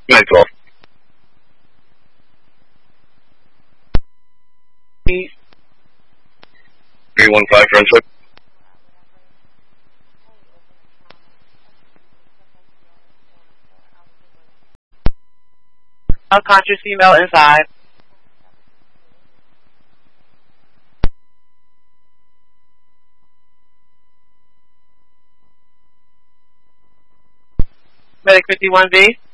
912. 315 Friendship. Unconscious female inside. Medic 51B.